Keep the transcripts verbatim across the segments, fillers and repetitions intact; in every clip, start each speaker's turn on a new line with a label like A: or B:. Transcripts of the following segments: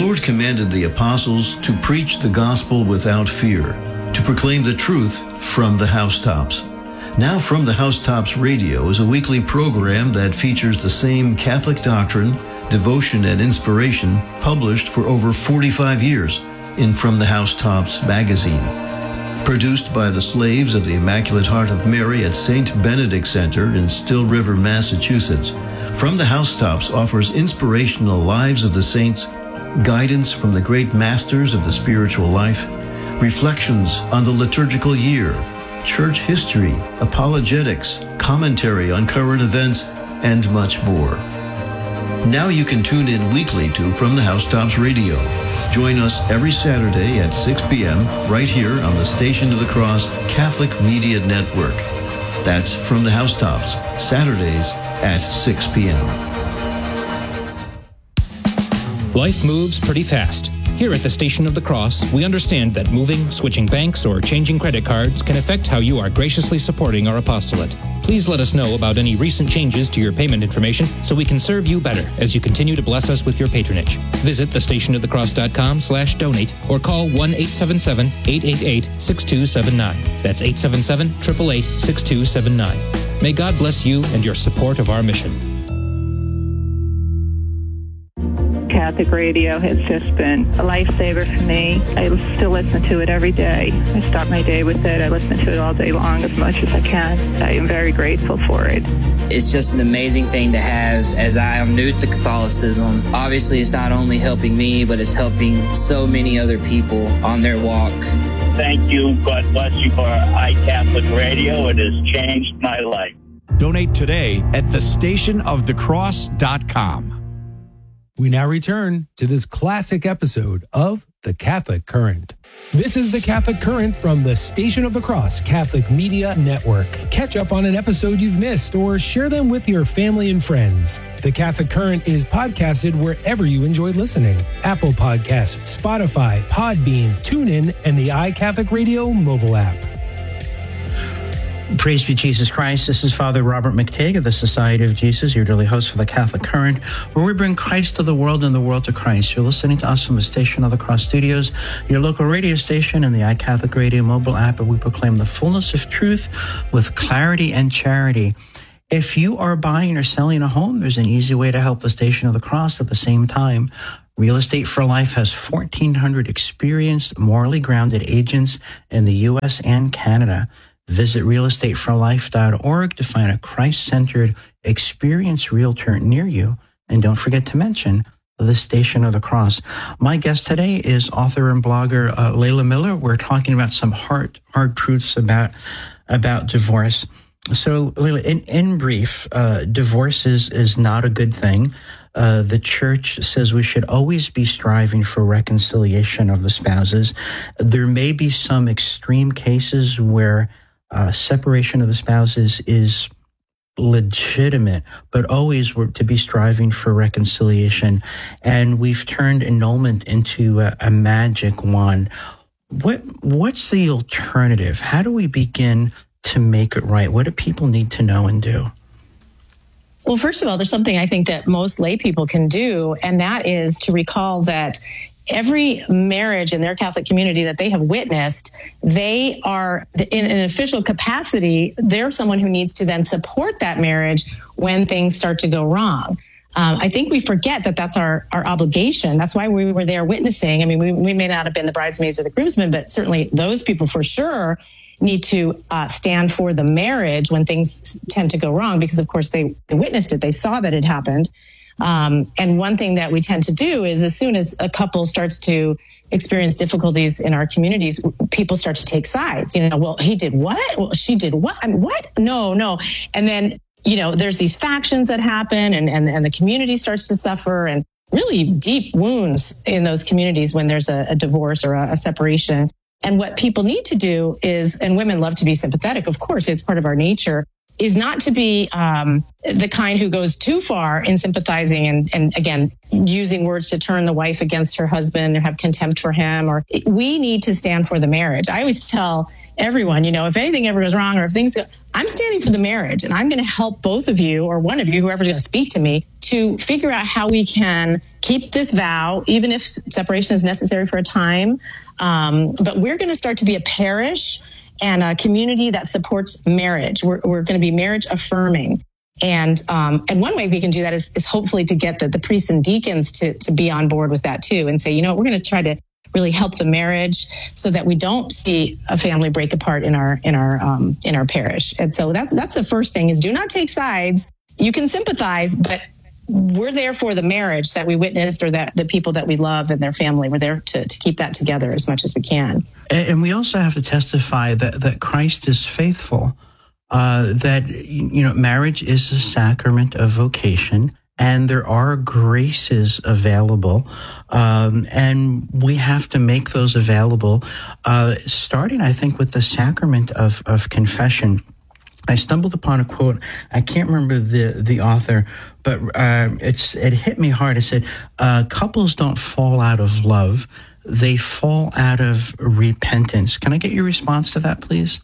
A: Lord commanded the apostles to preach the gospel without fear, to proclaim the truth from the housetops. Now From the Housetops Radio is a weekly program that features the same Catholic doctrine, devotion, and inspiration published for over forty-five years in From the Housetops magazine. Produced by the slaves of the Immaculate Heart of Mary at Saint Benedict Center in Still River, Massachusetts, From the Housetops offers inspirational lives of the saints, guidance from the great masters of the spiritual life, reflections on the liturgical year, church history, apologetics, commentary on current events, and much more. Now you can tune in weekly to From the Housetops Radio. Join us every Saturday at six p.m. right here on the Station of the Cross Catholic Media Network. That's From the Housetops, Saturdays at six p.m.
B: Life moves pretty fast. Here at the Station of the Cross, we understand that moving, switching banks, or changing credit cards can affect how you are graciously supporting our apostolate. Please let us know about any recent changes to your payment information so we can serve you better as you continue to bless us with your patronage. Visit thestationofthecross.com slash donate or call one eight seven seven, eight eight eight, six two seven nine. That's eight seven seven, eight eight eight, six two seven nine. May God bless you and your support of our mission.
C: Catholic radio has just been a lifesaver for me. I still listen to it every day. I start my day with it. I listen to it all day long as much as I can. I am very grateful for it.
D: It's just an amazing thing to have as I am new to Catholicism. Obviously, it's not only helping me, but it's helping so many other people on their walk.
E: Thank you. God bless you for iCatholic Radio. It has changed my life.
F: Donate today at the station of the cross dot com.
G: We now return to this classic episode of The Catholic Current. This is The Catholic Current from the Station of the Cross Catholic Media Network. Catch up on an episode you've missed or share them with your family and friends. The Catholic Current is podcasted wherever you enjoy listening. Apple Podcasts, Spotify, Podbean, TuneIn, and the iCatholic Radio mobile app.
H: Praise be Jesus Christ. This is Father Robert McTague of the Society of Jesus, your daily host for the Catholic Current, where we bring Christ to the world and the world to Christ. You're listening to us from the Station of the Cross Studios, your local radio station, and the iCatholic Radio mobile app, where we proclaim the fullness of truth with clarity and charity. If you are buying or selling a home, there's an easy way to help the Station of the Cross at the same time. Real Estate for Life has fourteen hundred experienced, morally grounded agents in the U S and Canada. Visit real estate for life dot org to find a Christ-centered, experienced realtor near you. And don't forget to mention the Station of the Cross. My guest today is author and blogger uh, Layla Miller. We're talking about some hard, hard truths about about divorce. So, Layla, in, in brief, uh, divorce is, is not a good thing. Uh, the church says we should always be striving for reconciliation of the spouses. There may be some extreme cases where Uh, separation of the spouses is legitimate, but always we're to be striving for reconciliation. And we've turned annulment into a, a magic wand. What what's the alternative? How do we begin to make it right? What do people need to know and do?
I: Well, first of all, there's something I think that most lay people can do, and that is to recall that every marriage in their Catholic community that they have witnessed, they are in an official capacity. They're someone who needs to then support that marriage when things start to go wrong. Um, I think we forget that that's our, our obligation. That's why we were there witnessing. I mean, we, we may not have been the bridesmaids or the groomsmen, but certainly those people for sure need to uh, stand for the marriage when things tend to go wrong, because of course they, they witnessed it. They saw that it happened. Um, and one thing that we tend to do is as soon as a couple starts to experience difficulties in our communities, people start to take sides. You know, well, he did what? Well, she did what? I mean, what? No, no. And then, you know, there's these factions that happen and, and, and the community starts to suffer, and really deep wounds in those communities when there's a, a divorce or a, a separation. And what people need to do is, and women love to be sympathetic, of course, it's part of our nature, is not to be um, the kind who goes too far in sympathizing and, and, again, using words to turn the wife against her husband or have contempt for him. Or we need to stand for the marriage. I always tell everyone, you know, if anything ever goes wrong or if things go, I'm standing for the marriage, and I'm going to help both of you or one of you, whoever's going to speak to me, to figure out how we can keep this vow, even if separation is necessary for a time. Um, but we're going to start to be a parish and a community that supports marriage. We're, we're going to be marriage affirming. And um, and one way we can do that is, is hopefully to get the, the priests and deacons to, to be on board with that too and say, you know, we're going to try to really help the marriage so that we don't see a family break apart in our in our um, in our parish. And so that's that's the first thing is do not take sides. You can sympathize, but we're there for the marriage that we witnessed or that the people that we love and their family. We're there to, to keep that together as much as we can.
H: And we also have to testify that, that Christ is faithful, uh, that, you know, marriage is a sacrament of vocation, and there are graces available, um, and we have to make those available, uh, starting, I think, with the sacrament of, of confession. I stumbled upon a quote. I can't remember the, the author, but uh, it's it hit me hard. It said, uh, couples don't fall out of love. They fall out of repentance. Can I get your response to that, please?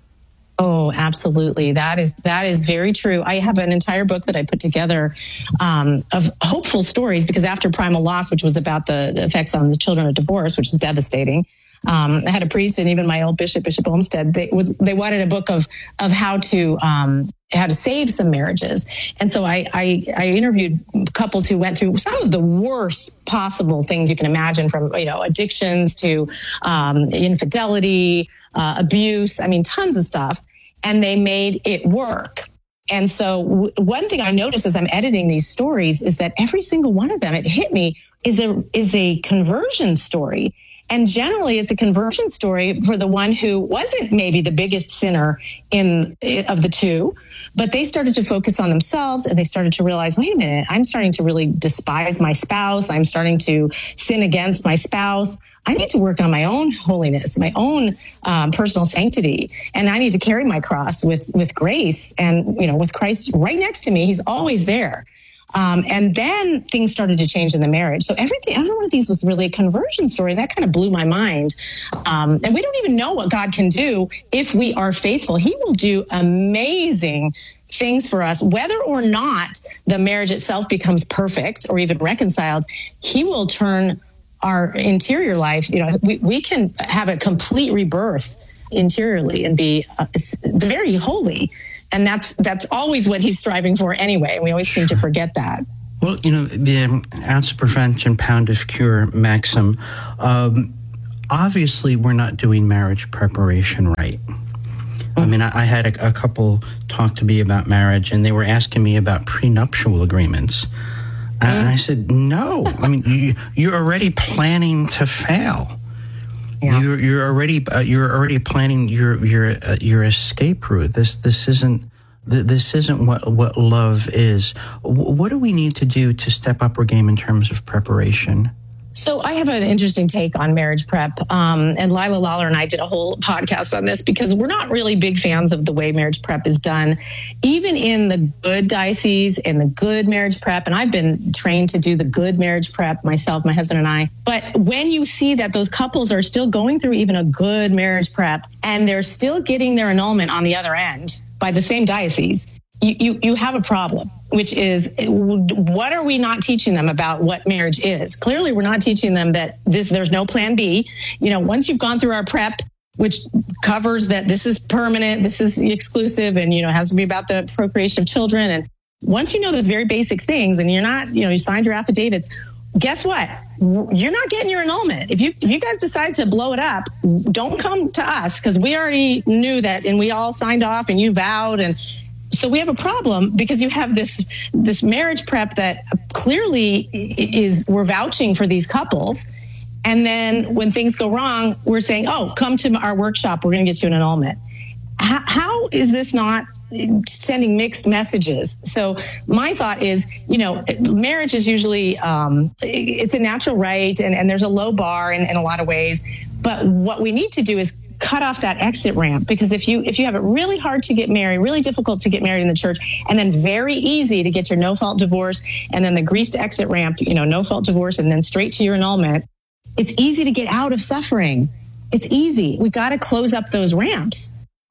I: Oh, absolutely. That is that is very true. I have an entire book that I put together um, of hopeful stories because after Primal Loss, which was about the, the effects on the children of divorce, which is devastating, um, I had a priest and even my old bishop, Bishop Olmsted, they would, they wanted a book of of how to um, how to save some marriages. And so I, I I interviewed couples who went through some of the worst possible things you can imagine, from you know addictions to um, infidelity. Uh, abuse, I mean, tons of stuff, and they made it work. And so w- one thing I noticed as I'm editing these stories is that every single one of them, it hit me, is a is a conversion story. And generally, it's a conversion story for the one who wasn't maybe the biggest sinner in of the two, but they started to focus on themselves and they started to realize, wait a minute, I'm starting to really despise my spouse. I'm starting to sin against my spouse. I need to work on my own holiness, my own um, personal sanctity, and I need to carry my cross with with grace and, you know, with Christ right next to me. He's always there. Um, and then things started to change in the marriage. So everything, every one of these was really a conversion story. And that kind of blew my mind. Um, and we don't even know what God can do if we are faithful. He will do amazing things for us, whether or not the marriage itself becomes perfect or even reconciled. He will turn our interior life. You know, we, we can have a complete rebirth interiorly and be uh, very holy. And that's that's always what he's striving for anyway. We always seem to forget that.
H: Well, you know, the ounce of prevention, pound of cure maxim, um, obviously we're not doing marriage preparation right. Mm-hmm. I mean, I, I had a, a couple talk to me about marriage, and they were asking me about prenuptial agreements. Mm-hmm. And I said, no. I mean, you, you're already planning to fail. Yeah. You're you're already uh, you're already planning your your uh, your escape route. This this isn't this isn't what what love is. W- what do we need to do to step up our game in terms of preparation?
I: So I have an interesting take on marriage prep. Um, and Lila Lawler and I did a whole podcast on this because we're not really big fans of the way marriage prep is done, even in the good diocese and the good marriage prep. And I've been trained to do the good marriage prep myself, my husband and I. But when you see that those couples are still going through even a good marriage prep and they're still getting their annulment on the other end by the same diocese, you, you, you have a problem, which is, what are we not teaching them about what marriage is? Clearly, we're not teaching them that this, there's no plan B. You know, once you've gone through our prep, which covers that this is permanent, this is exclusive, and, you know, it has to be about the procreation of children. And once you know those very basic things and you're not, you know, you signed your affidavits, guess what? You're not getting your annulment. If you if you guys decide to blow it up, don't come to us, because we already knew that and we all signed off and you vowed. And so we have a problem because you have this this marriage prep that clearly is, we're vouching for these couples. And then when things go wrong, we're saying, oh, come to our workshop. We're going to get you an annulment. How, how is this not sending mixed messages? So my thought is, you know, marriage is usually, um, it's a natural right, and, and there's a low bar in, in a lot of ways. But what we need to do is cut off that exit ramp, because if you if you have it really hard to get married, really difficult to get married in the church, and then very easy to get your no-fault divorce, and then the greased exit ramp, you know, no-fault divorce, and then straight to your annulment, it's easy to get out of suffering. It's easy. We got to close up those ramps.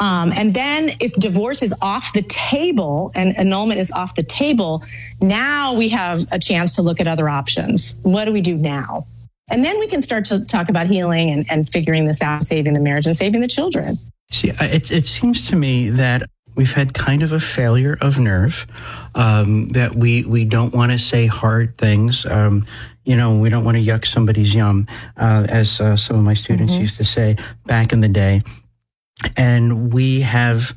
I: Um, and then if divorce is off the table and annulment is off the table, now we have a chance to look at other options. What do we do now? And then we can start to talk about healing and, and figuring this out, saving the marriage and saving the children.
H: See, it, it seems to me that we've had kind of a failure of nerve, um, that we, we don't want to say hard things. Um, you know, we don't want to yuck somebody's yum, uh, as uh, some of my students mm-hmm. used to say back in the day. And we have,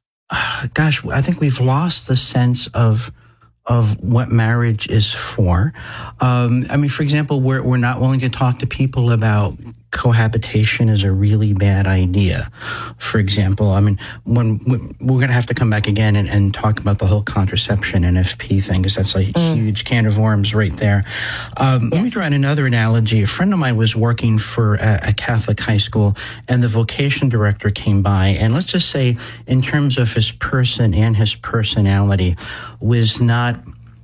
H: uh, gosh, I think we've lost the sense of of what marriage is for. Um, I mean, for example, we're we're not willing to talk to people about cohabitation is a really bad idea. For example, I mean, when we're going to have to come back again and, and talk about the whole contraception and N F P thing, because that's a mm. huge can of worms right there. Um, yes. Let me draw in another analogy. A friend of mine was working for a, a Catholic high school, and the vocation director came by, and let's just say, in terms of his person and his personality, was not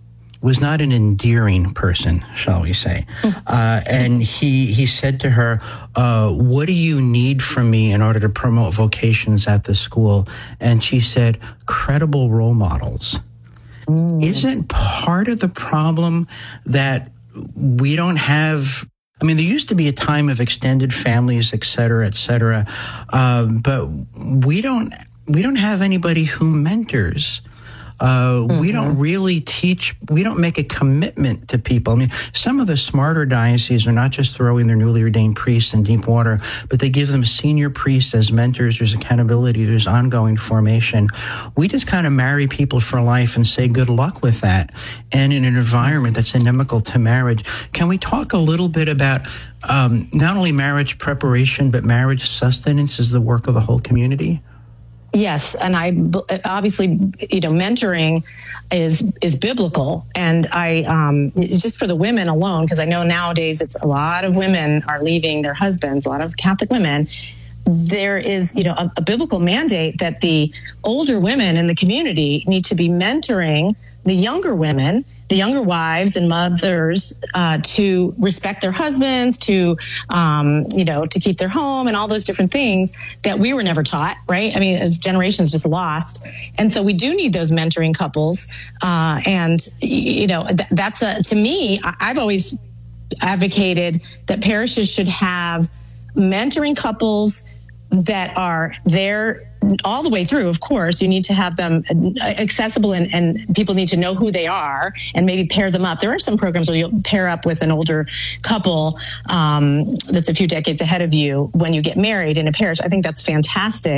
H: was not an endearing person, shall we say. Uh, and he he said to her, uh, what do you need from me in order to promote vocations at the school? And she said, credible role models. Mm. Isn't part of the problem that we don't have... I mean, there used to be a time of extended families, et cetera, et cetera, uh, but we don't we don't have anybody who mentors. Uh, mm-hmm. We don't really teach, we don't make a commitment to people. I mean, some of the smarter dioceses are not just throwing their newly ordained priests in deep water, but they give them senior priests as mentors. There's accountability, there's ongoing formation. We just kind of marry people for life and say good luck with that. And in an environment that's inimical to marriage, can we talk a little bit about um, not only marriage preparation, but marriage sustenance is the work of the whole community?
I: Yes, and I obviously, you know, mentoring is is biblical, and I um, just for the women alone, because I know nowadays it's a lot of women are leaving their husbands, a lot of Catholic women. There is, you know, a, a biblical mandate that the older women in the community need to be mentoring the younger women, the younger wives and mothers, uh, to respect their husbands, to, um, you know, to keep their home and all those different things that we were never taught, right? I mean, as generations just lost. And so we do need those mentoring couples. Uh, and, you know, th- that's a, to me, I've always advocated that parishes should have mentoring couples that are there all the way through. Of course, you need to have them accessible, and, and people need to know who they are and maybe pair them up. There are some programs where you'll pair up with an older couple um, that's a few decades ahead of you when you get married in a parish. I think that's fantastic.